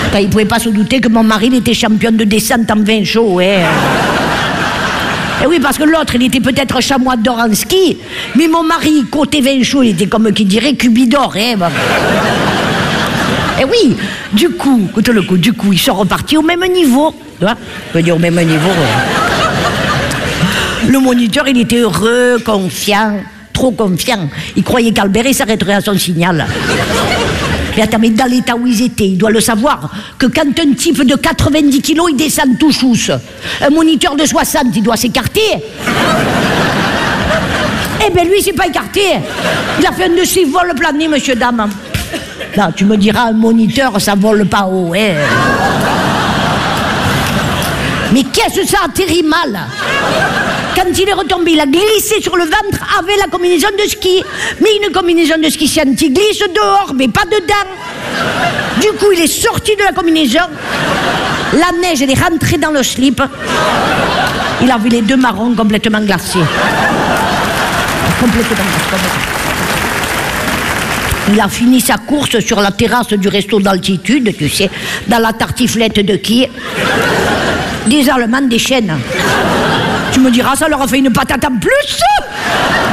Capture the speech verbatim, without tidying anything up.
Il ne pouvait pas se douter que mon mari il était champion de descente en vin chaud. Hein. Et oui, parce que l'autre, il était peut-être chamois d'or en ski, mais mon mari, côté vin chaud, il était comme qui dirait cubidor. Hein. Et oui, du coup, écoute le coup, du coup, ils sont repartis au même niveau. Tu vois, je veux dire au même niveau. Ouais. Le moniteur, il était heureux, confiant, trop confiant. Il croyait qu'Albert, il s'arrêterait à son signal. Mais attends, mais dans l'état où ils étaient, il doit le savoir, que quand un type de quatre-vingt-dix kilos, il descend tout chousse, un moniteur de soixante, il doit s'écarter. Eh bien, lui, il s'est pas écarté. Il a fait un de ses vols planés, monsieur, dame. Là, tu me diras, un moniteur, ça vole pas haut, hein. Mais qu'est-ce que ça atterrit mal? Quand il est retombé, il a glissé sur le ventre avec la combinaison de ski. Mais une combinaison de ski, c'est anti-glisse dehors, mais pas dedans. Du coup, il est sorti de la combinaison. La neige, elle est rentrée dans le slip. Il a vu les deux marrons complètement glacés. Complètement glacés. Il a fini sa course sur la terrasse du resto d'altitude, tu sais, dans la tartiflette de qui? Des Allemands des chaînes. Tu me diras, ça leur a fait une patate en plus?